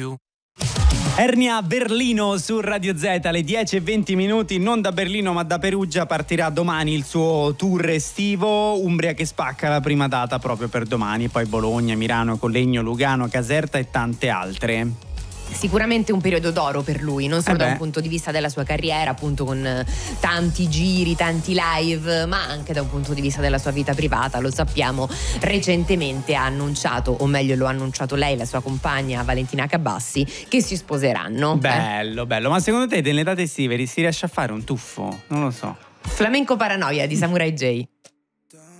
più. Ernia Berlino su Radio Z alle 10:20, non da Berlino ma da Perugia. Partirà domani il suo tour estivo. Umbria che spacca la prima data proprio per domani, poi Bologna, Milano, Collegno, Lugano, Caserta e tante altre. Sicuramente un periodo d'oro per lui, non solo da un punto di vista della sua carriera, appunto con tanti giri, tanti live, ma anche da un punto di vista della sua vita privata. Lo sappiamo, recentemente ha annunciato, o meglio lo ha annunciato lei, la sua compagna Valentina Cabassi, che si sposeranno. Bello, ma secondo te nelle date estive si riesce a fare un tuffo? Non lo so. Flamenco Paranoia di Samurai J.